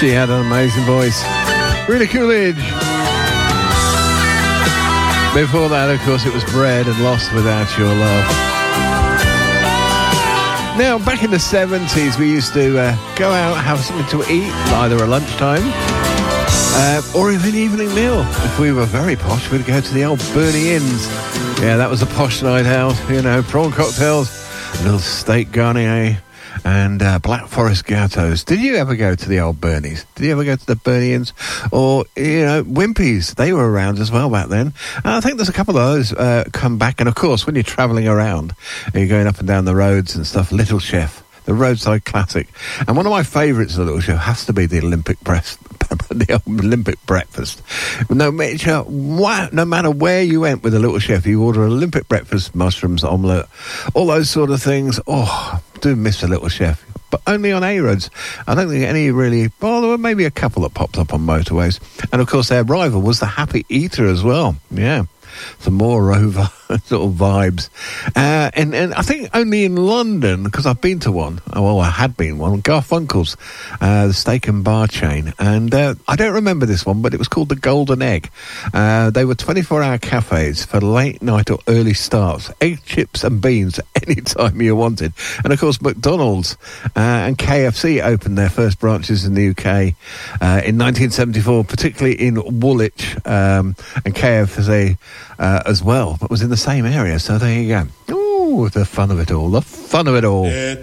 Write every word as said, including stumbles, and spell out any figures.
She had an amazing voice. Rita Coolidge. Before that, of course, it was Bread and Lost Without Your Love. Now, back in the seventies, we used to uh, go out, have something to eat, either at lunchtime uh, or even an evening meal. If we were very posh, we'd go to the old Bernie Inns. Yeah, that was a posh night out, you know, prawn cocktails, a little steak garnier, and uh, Black Forest Gatos. Did you ever go to the old Bernie's? Did you ever go to the Bernie Inns? Or, you know, Wimpy's? They were around as well back then. And I think there's a couple of those uh, come back. And, of course, when you're travelling around, and you're going up and down the roads and stuff, Little Chef, the roadside classic. And one of my favourites of Little Chef has to be the Olympic breast, the Olympic breakfast. No matter, no matter where you went with a Little Chef, you order an Olympic breakfast, mushrooms, omelette, all those sort of things. Oh, I do miss a Little Chef. But only on A-roads. I don't think any really... Well, there were maybe a couple that popped up on motorways. And, of course, their rival was the Happy Eater as well. Yeah. Some more Rover sort of vibes. Uh, and, and I think only in London, because I've been to one, well, I had been one, Garfunkel's, uh, the steak and bar chain. And uh, I don't remember this one, but it was called the Golden Egg. Uh, they were twenty-four hour cafes for late night or early starts. Egg, chips and beans any time you wanted. And, of course, McDonald's uh, and K F C opened their first branches in the U K uh, in nineteen seventy-four, particularly in Woolwich, um, and K F C uh, as well, but was in the same area. So there you go. Ooh, the fun of it all. The fun of it all. It